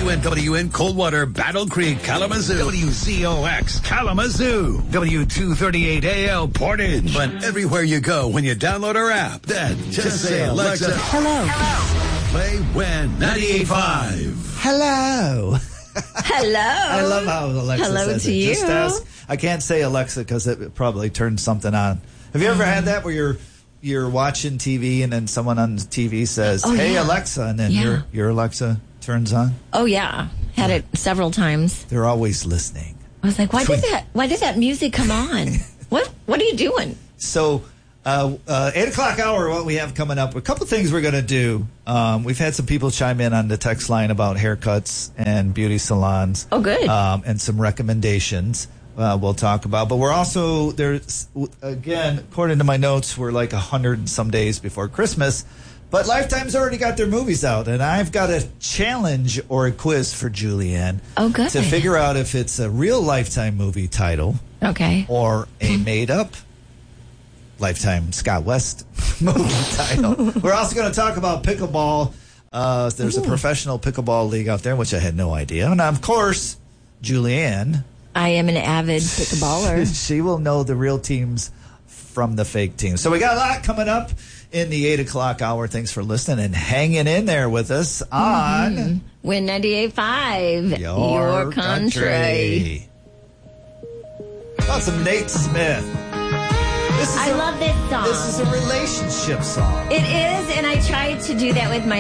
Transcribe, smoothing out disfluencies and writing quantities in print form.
WNWN Coldwater, Battle Creek, Kalamazoo. WZOX, Kalamazoo. W238AL, Portage. But everywhere you go when you download our app, then just say, Alexa, hello. Play When 98.5. Hello. Hello. I love how Alexa Hello says to it. you. Just ask. I can't say Alexa because it probably turns something on. Have you ever had that where you're watching TV and then someone on the TV says, "Hey Alexa," and then your Alexa turns on? Oh yeah, had it several times. They're always listening. I was like, why did that music come on? What are you doing? So, 8 o'clock hour, what we have coming up, a couple things we're going to do. We've had some people chime in on the text line about haircuts and beauty salons. Oh, good. And some recommendations we'll talk about. But we're also, there's, again, according to my notes, we're like 100 and some days before Christmas. But Lifetime's already got their movies out, and I've got a challenge or a quiz for Julianne. Oh, good. To figure out if it's a real Lifetime movie title. Okay. Or a made-up Lifetime Scott West movie title. We're also going to talk about pickleball. There's a professional pickleball league out there, which I had no idea. And, of course, Julianne. I am an avid pickleballer. She will know the real teams from the fake teams. So we got a lot coming up in the 8 o'clock hour. Thanks for listening and hanging in there with us on Win 98.5, Your country. That's some Nate Smith. I love this song. This is a relationship song. It is, and I tried to do that with my